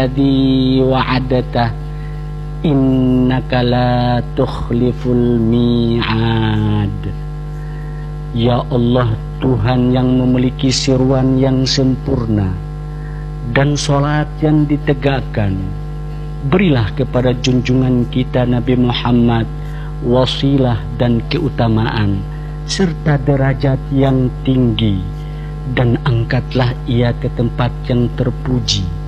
alladzi wa'adata innaka la tukhliful mi'ad. Ya Allah, Tuhan yang memiliki seruan yang sempurna dan sholat yang ditegakkan, berilah kepada junjungan kita Nabi Muhammad wasilah dan keutamaan serta derajat yang tinggi, dan angkatlah ia ke tempat yang terpuji